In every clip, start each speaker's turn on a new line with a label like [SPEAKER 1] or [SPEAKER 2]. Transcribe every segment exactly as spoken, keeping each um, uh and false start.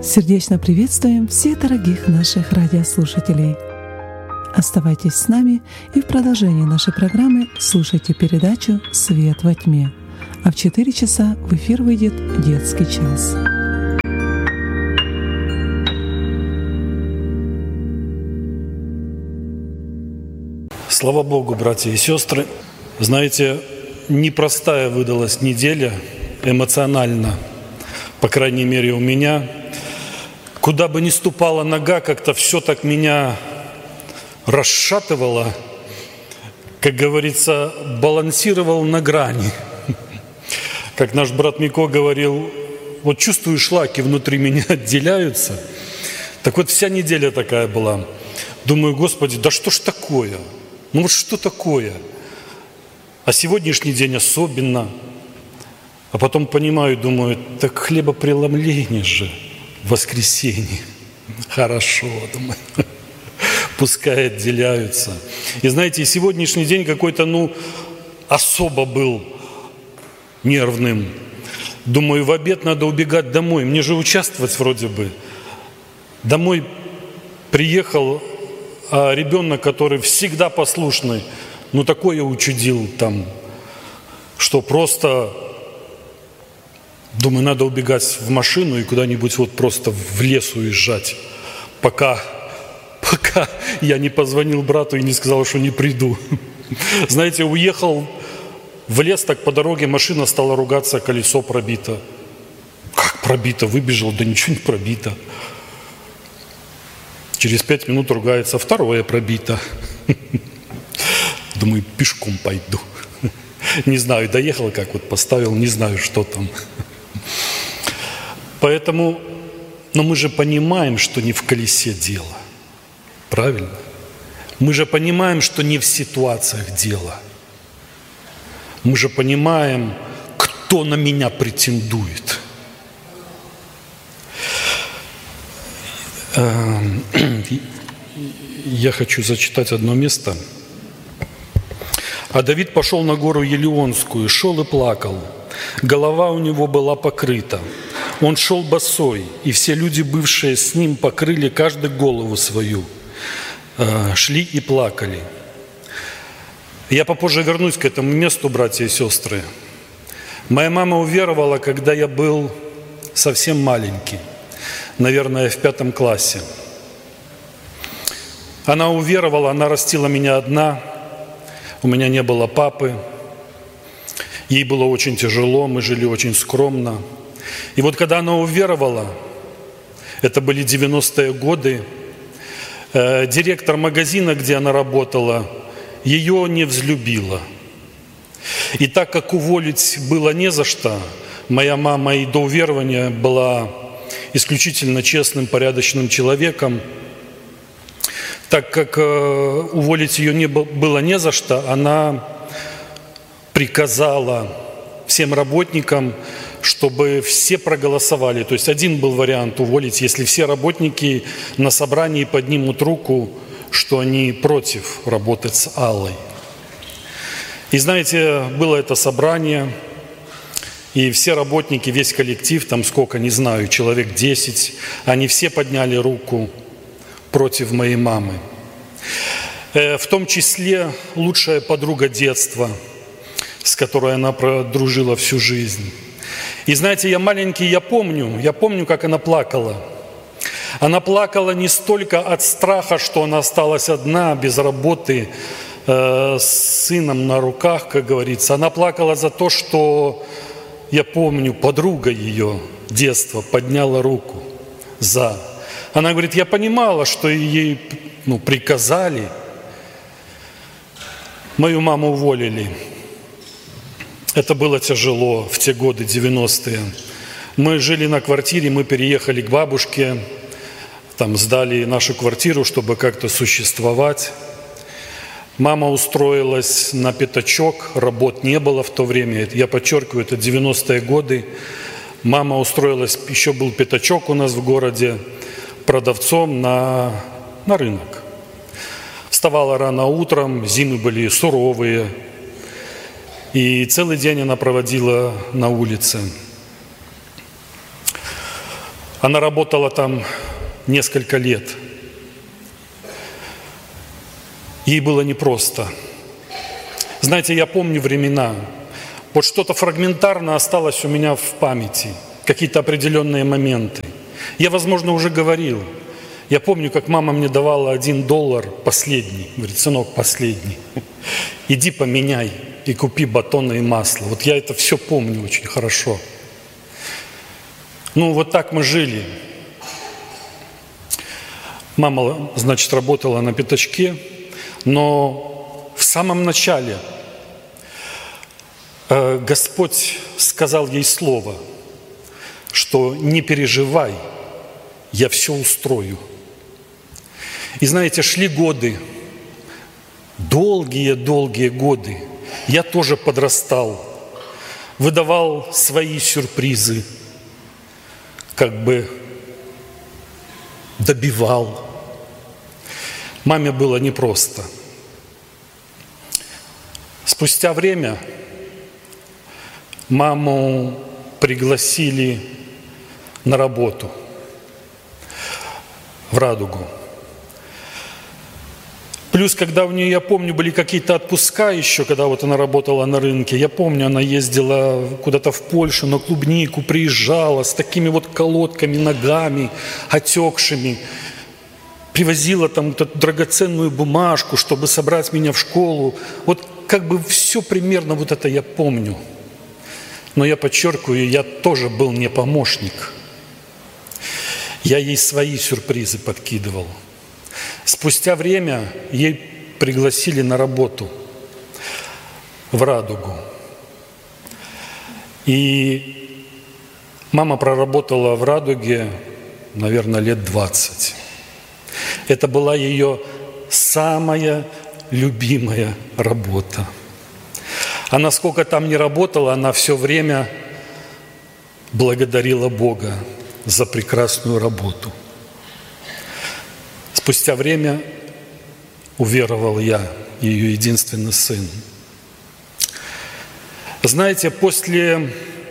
[SPEAKER 1] Сердечно приветствуем всех дорогих наших радиослушателей. Оставайтесь с нами и в продолжении нашей программы слушайте передачу «Свет во тьме». А в четыре часа в эфир выйдет детский час.
[SPEAKER 2] Слава Богу, братья и сестры. Знаете, непростая выдалась неделя эмоционально, по крайней мере у меня. Куда бы ни ступала нога, как-то все так меня расшатывало, как говорится, балансировал на грани. Как наш брат Мико говорил, вот чувствую, шлаки внутри меня отделяются. Так вот вся неделя такая была. Думаю, Господи, да что ж такое? Ну вот что такое? А сегодняшний день особенно. А потом понимаю, думаю, так хлебопреломление же в воскресенье. Хорошо, думаю. Пускай отделяются. И знаете, сегодняшний день какой-то, ну, особо был нервным. Думаю, в обед надо убегать домой. Мне же участвовать вроде бы. Домой приехал, а ребенок, который всегда послушный, ну, такое учудил там, что просто, думаю, надо убегать в машину и куда-нибудь вот просто в лес уезжать, пока, пока я не позвонил брату и не сказал, что не приду. Знаете, уехал в лес, так по дороге машина стала ругаться, колесо пробито. Как пробито? Выбежал, да ничего не пробито. Через пять минут ругается, второе пробито. Думаю, пешком пойду. Не знаю, доехал, как вот поставил, не знаю, что там. Поэтому, но мы же понимаем, что не в колесе дело. Правильно? Мы же понимаем, что не в ситуациях дело. Мы же понимаем, кто на меня претендует. Я хочу зачитать одно место. «А Давид пошел на гору Елеонскую, шел и плакал. Голова у него была покрыта. Он шел босой, и все люди, бывшие с ним, покрыли каждый голову свою, шли и плакали». Я попозже вернусь к этому месту, братья и сестры. Моя мама уверовала, когда я был совсем маленький, наверное, в пятом классе. Она уверовала, она растила меня одна, у меня не было папы, ей было очень тяжело, мы жили очень скромно. И вот когда она уверовала, это были девяностые годы, э, директор магазина, где она работала, ее не взлюбила. И так как уволить было не за что, моя мама и до уверования была исключительно честным, порядочным человеком, так как э, уволить ее не было не за что, она приказала всем работникам, чтобы все проголосовали. То есть один был вариант уволить, если все работники на собрании поднимут руку, что они против работать с Аллой. И знаете, было это собрание, и все работники, весь коллектив, там сколько, не знаю, человек десять, они все подняли руку против моей мамы. В том числе лучшая подруга детства, с которой она продружила всю жизнь. И знаете, я маленький, я помню, я помню, как она плакала. Она плакала не столько от страха, что она осталась одна, без работы, э, с сыном на руках, как говорится. Она плакала за то, что, я помню, подруга ее детства подняла руку за. Она говорит, я понимала, что ей ну, приказали. Мою маму уволили. Это было тяжело в те годы, девяностые. Мы жили на квартире, мы переехали к бабушке, там сдали нашу квартиру, чтобы как-то существовать. Мама устроилась на пятачок, работ не было в то время. Я подчеркиваю, это девяностые годы. Мама устроилась, еще был пятачок у нас в городе, продавцом на, на рынок. Вставала рано утром, зимы были суровые. И целый день она проводила на улице. Она работала там несколько лет. Ей было непросто. Знаете, я помню времена. Вот что-то фрагментарно осталось у меня в памяти. Какие-то определенные моменты. Я, возможно, уже говорил. Я помню, как мама мне давала один доллар последний. Говорит: сынок, последний. Иди поменяй и купи батона и масло. Вот я это все помню очень хорошо. Ну, вот так мы жили. Мама, значит, работала на пятачке, но в самом начале э, Господь сказал ей слово, что не переживай, я все устрою. И знаете, шли годы, долгие-долгие годы. Я тоже подрастал, выдавал свои сюрпризы, как бы добивал. Маме было непросто. Спустя время маму пригласили на работу в «Радугу». Плюс, когда у нее, я помню, были какие-то отпуска еще, когда вот она работала на рынке. Я помню, она ездила куда-то в Польшу на клубнику, приезжала с такими вот колодками, ногами, отекшими. Привозила там вот эту драгоценную бумажку, чтобы собрать меня в школу. Вот как бы все примерно вот это я помню. Но я подчеркиваю, я тоже был не помощник. Я ей свои сюрпризы подкидывал. Спустя время ей пригласили на работу в «Радугу». И мама проработала в «Радуге», наверное, лет двадцать. Это была ее самая любимая работа. Она сколько там не работала, она все время благодарила Бога за прекрасную работу. Спустя время уверовал я, ее единственный сын. Знаете, после,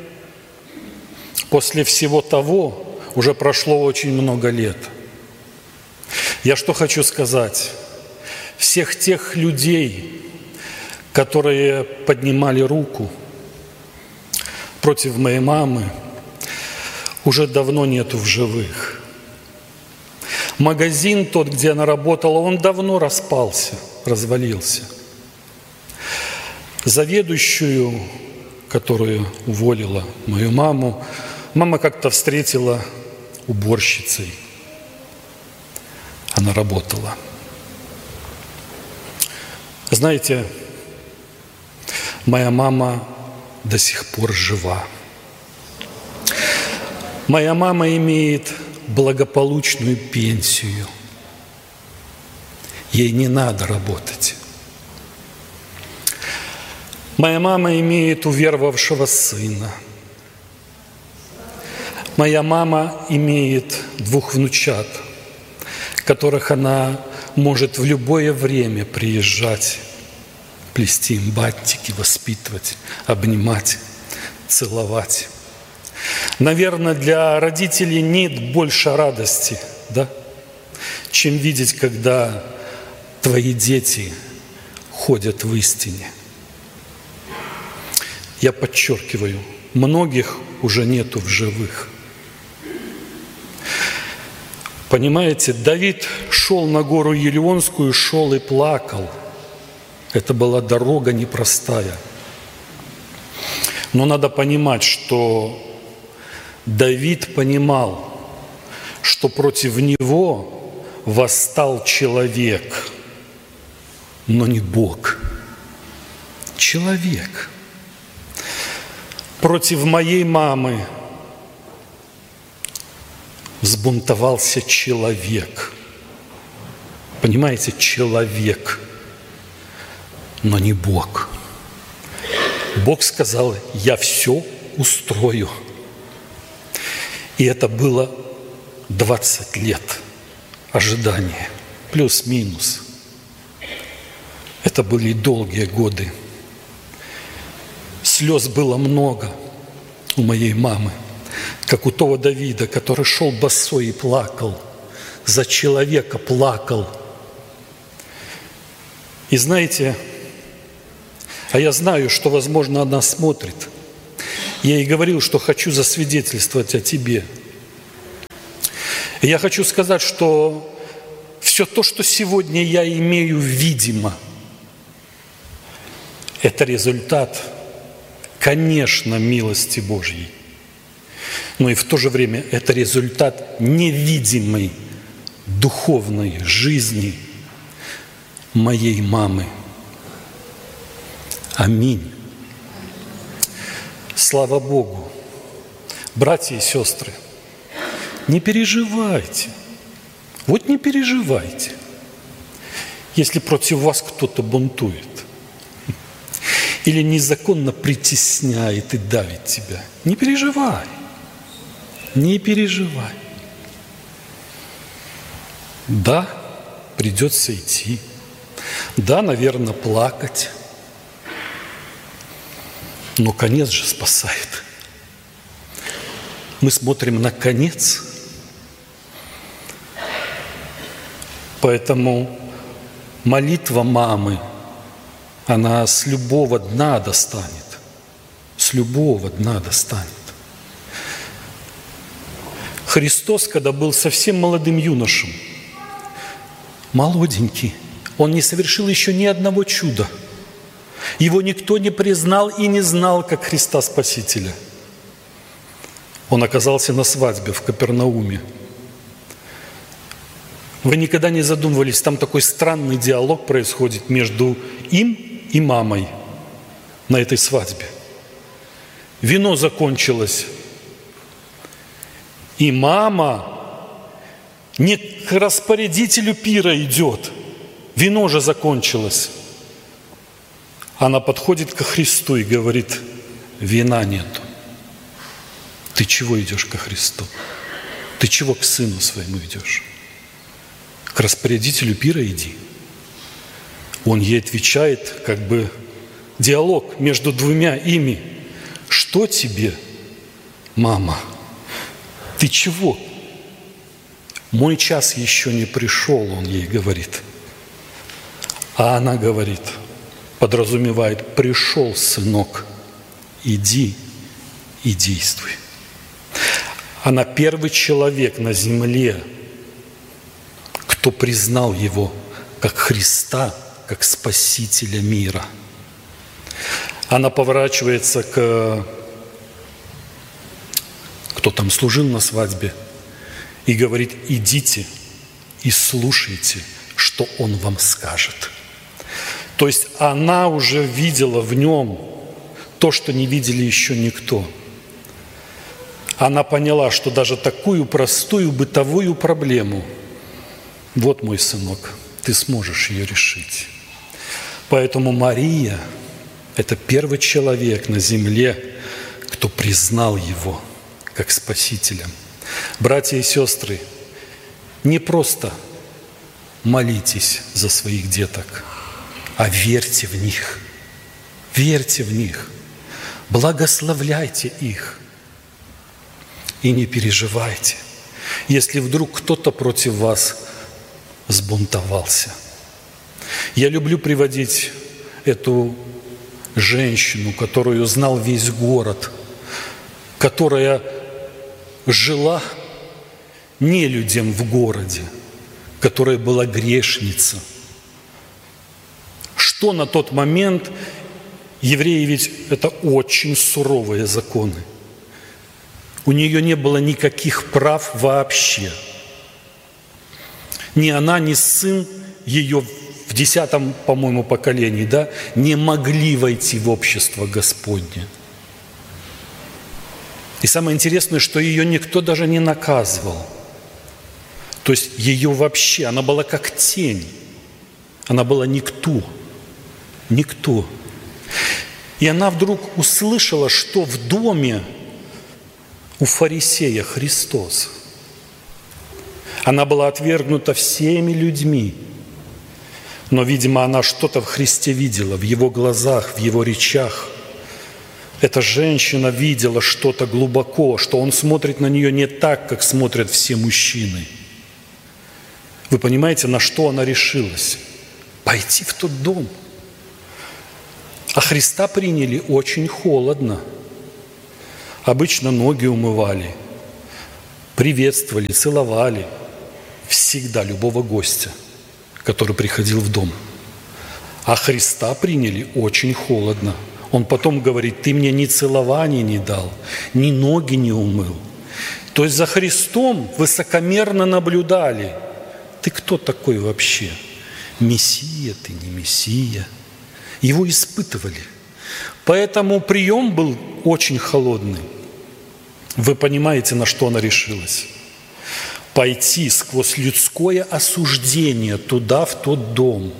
[SPEAKER 2] после всего того уже прошло очень много лет. Я что хочу сказать? Всех тех людей, которые поднимали руку против моей мамы, уже давно нету в живых. Магазин тот, где она работала, он давно распался, развалился. Заведующую, которую уволила мою маму, мама как-то встретила уборщицей. Она работала. Знаете, моя мама до сих пор жива. Моя мама имеет благополучную пенсию. Ей не надо работать. Моя мама имеет уверовавшего сына. Моя мама имеет двух внучат, которых она может в любое время приезжать, плести им бантики, воспитывать, обнимать, целовать. Наверное, для родителей нет больше радости, да, чем видеть, когда твои дети ходят в истине. Я подчеркиваю, многих уже нету в живых. Понимаете, Давид шел на гору Елеонскую, шел и плакал. Это была дорога непростая. Но надо понимать, что Давид понимал, что против него восстал человек, но не Бог. Человек. Против моей мамы взбунтовался человек. Понимаете, человек, но не Бог. Бог сказал: я все устрою. И это было двадцать лет ожидания, плюс-минус. Это были долгие годы. Слез было много у моей мамы, как у того Давида, который шел босой и плакал, за человека плакал. И знаете, а я знаю, что, возможно, она смотрит. Я ей говорил, что хочу засвидетельствовать о тебе. И я хочу сказать, что все то, что сегодня я имею видимо, это результат, конечно, милости Божьей. Но и в то же время это результат невидимой духовной жизни моей мамы. Аминь. Слава Богу. Братья и сестры, не переживайте. Вот не переживайте, если против вас кто-то бунтует или незаконно притесняет и давит тебя. Не переживай. Не переживай. Да, придется идти. Да, наверное, плакать. Но конец же спасает. Мы смотрим на конец. Поэтому молитва мамы, она с любого дна достанет. С любого дна достанет. Христос, когда был совсем молодым юношем, молоденький, Он не совершил еще ни одного чуда. Его никто не признал и не знал, как Христа Спасителя. Он оказался на свадьбе в Капернауме. Вы никогда не задумывались, там такой странный диалог происходит между им и мамой на этой свадьбе. Вино закончилось, и мама не к распорядителю пира идет, вино же закончилось. Она подходит ко Христу и говорит: вина нету. Ты чего идешь ко Христу? Ты чего к сыну своему идешь? К распорядителю пира иди. Он ей отвечает, как бы диалог между двумя ими. Что тебе, мама? Ты чего? Мой час еще не пришел, он ей говорит. А она говорит, подразумевает, пришел, сынок, иди и действуй. Она первый человек на земле, кто признал Его как Христа, как Спасителя мира. Она поворачивается к... кто там служил на свадьбе, и говорит: идите и слушайте, что Он вам скажет. То есть она уже видела в нем то, что не видели еще никто. Она поняла, что даже такую простую бытовую проблему, вот, мой сынок, ты сможешь ее решить. Поэтому Мария – это первый человек на земле, кто признал Его как Спасителем. Братья и сестры, не просто молитесь за своих деток, а верьте в них. Верьте в них. Благословляйте их. И не переживайте, если вдруг кто-то против вас сбунтовался. Я люблю приводить эту женщину, которую знал весь город, которая жила нелюдям в городе, которая была грешница. Что на тот момент, евреи ведь это очень суровые законы. У нее не было никаких прав вообще. Ни она, ни сын ее в десятом, по-моему, поколении, да, не могли войти в общество Господне. И самое интересное, что ее никто даже не наказывал. То есть ее вообще, она была как тень. Она была никто. Никто. И она вдруг услышала, что в доме у фарисея Христос. Она была отвергнута всеми людьми, но, видимо, она что-то в Христе видела, в Его глазах, в Его речах. эта женщина видела что-то глубоко, что он смотрит на нее не так, как смотрят все мужчины. Вы понимаете, на что она решилась? Пойти в тот дом. А Христа приняли очень холодно. Обычно ноги умывали, приветствовали, целовали. Всегда любого гостя, который приходил в дом. А Христа приняли очень холодно. Он потом говорит: ты мне ни целования не дал, ни ноги не умыл. То есть за Христом высокомерно наблюдали. Ты кто такой вообще? Мессия ты, не Мессия. Его испытывали. Поэтому прием был очень холодный. Вы понимаете, на что она решилась? Пойти сквозь людское осуждение туда, в тот дом.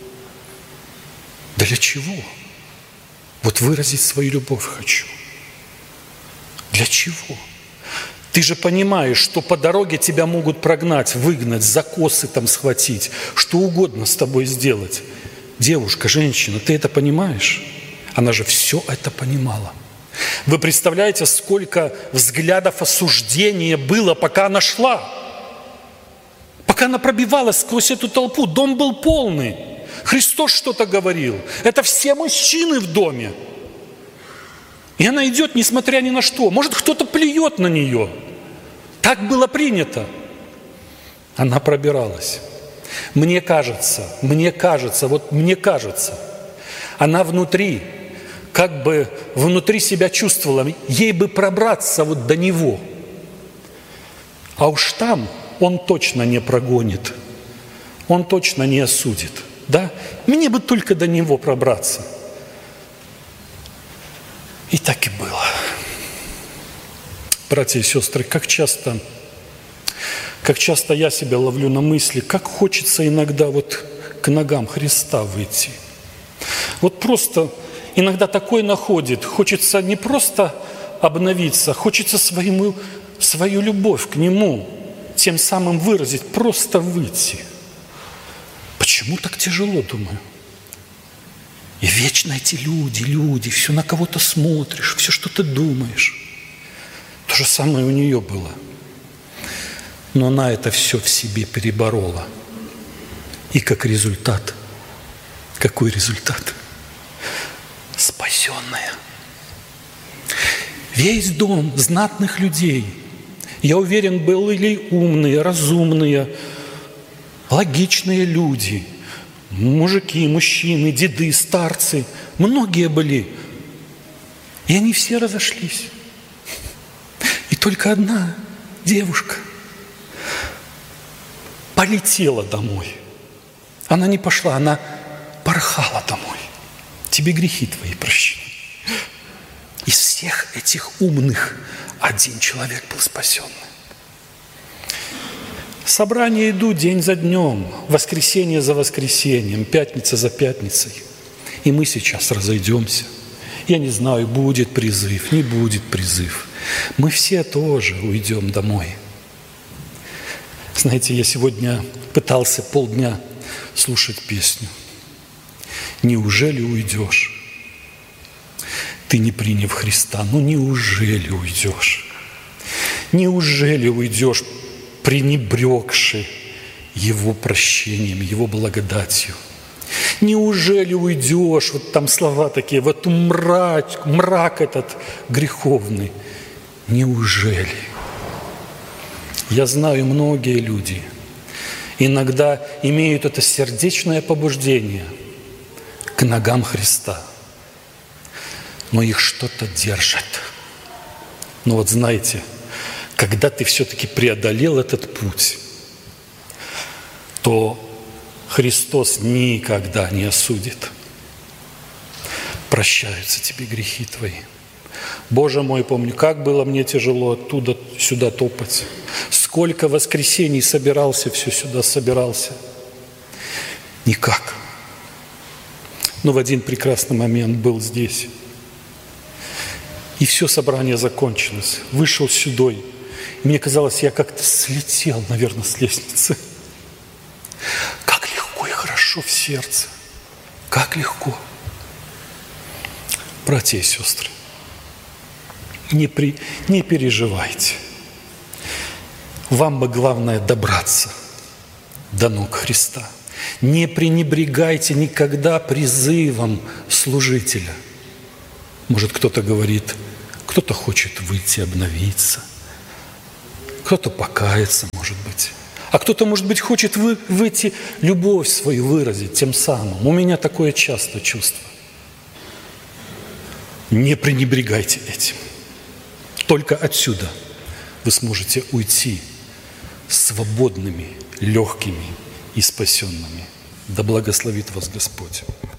[SPEAKER 2] Для чего? Вот выразить свою любовь хочу. Для чего? Ты же понимаешь, что по дороге тебя могут прогнать, выгнать, за косы там схватить, что угодно с тобой сделать. Девушка, женщина, ты это понимаешь? Она же все это понимала. Вы представляете, сколько взглядов осуждения было, пока она шла? Пока она пробивалась сквозь эту толпу, дом был полный. Христос что-то говорил. Это все мужчины в доме. И она идет, несмотря ни на что. Может, кто-то плюет на нее. Так было принято. Она пробиралась. Мне кажется, мне кажется, вот мне кажется, она внутри, как бы внутри себя чувствовала, ей бы пробраться вот до него. А уж там он точно не прогонит, он точно не осудит. Да? Мне бы только до него пробраться. И так и было. Братья и сестры, как часто, как часто я себя ловлю на мысли, как хочется иногда вот к ногам Христа выйти. Вот просто иногда такое находит. Хочется не просто обновиться, хочется свою, свою любовь к Нему тем самым выразить, просто выйти. Почему так тяжело, думаю? И вечно эти люди, люди, все на кого-то смотришь, все что-то думаешь. То же самое у нее было. Но она это все в себе переборола. И как результат, какой результат? Спасенная. Весь дом знатных людей, я уверен, были умные, разумные, логичные люди, мужики, мужчины, деды, старцы, многие были. И они все разошлись. И только одна девушка полетела домой. Она не пошла, она порхала домой. Тебе грехи твои прощены. Из всех этих умных один человек был спасенный. Собрания идут день за днем, воскресенье за воскресеньем, пятница за пятницей. И мы сейчас разойдемся. Я не знаю, будет призыв, не будет призыв. Мы все тоже уйдем домой. Знаете, я сегодня пытался полдня слушать песню. Неужели уйдешь? Ты не приняв Христа, ну неужели уйдешь? Неужели уйдешь, пренебрегши Его прощением, Его благодатью? Неужели уйдешь, вот там слова такие, в эту мрак, мрак этот греховный? Неужели? Я знаю, многие люди иногда имеют это сердечное побуждение к ногам Христа, но их что-то держит. Но вот знаете, когда ты все-таки преодолел этот путь, то Христос никогда не осудит. Прощаются тебе грехи твои. Боже мой, помню, как было мне тяжело оттуда сюда топать. Сколько воскресений собирался, все сюда собирался. Никак. Но в один прекрасный момент был здесь. И все собрание закончилось. Вышел сюда. И мне казалось, я как-то слетел, наверное, с лестницы. Как легко и хорошо в сердце. Как легко. Братья и сестры, Не, при, не переживайте. Вам бы главное добраться до ног Христа. Не пренебрегайте никогда призывом служителя. Может, кто-то говорит, кто-то хочет выйти, обновиться, кто-то покаяться, может быть. А кто-то, может быть, хочет вы, выйти, любовь свою выразить тем самым. У меня такое часто чувство. Не пренебрегайте этим. Только отсюда вы сможете уйти свободными, легкими и спасенными. Да благословит вас Господь.